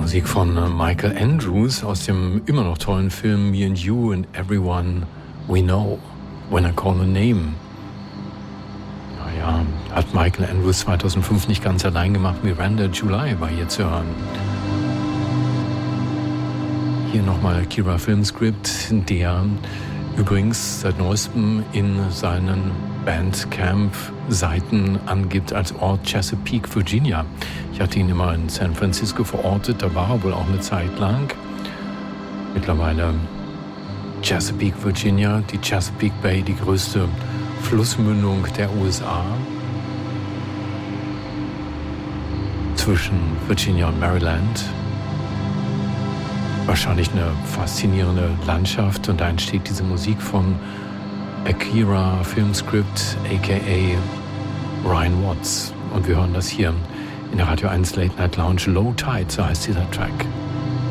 Musik von Michael Andrews aus dem immer noch tollen Film Me and You and Everyone We Know, When I Call a Name. Naja, hat Michael Andrews 2005 nicht ganz allein gemacht. Miranda July war hier zu hören. Hier nochmal Kira Filmscript, der übrigens seit neuestem in seinen Bandcamp-Seiten angibt als Ort Chesapeake, Virginia. Ich hatte ihn immer in San Francisco verortet, da war er wohl auch eine Zeit lang. Mittlerweile Chesapeake, Virginia, die Chesapeake Bay, die größte Flussmündung der USA. Zwischen Virginia und Maryland. Wahrscheinlich eine faszinierende Landschaft und da entsteht diese Musik von Akira Filmscript, a.k.a. Ryan Watts. Und wir hören das hier in der Radio 1 Late Night Lounge. Low Tide, so heißt dieser Track.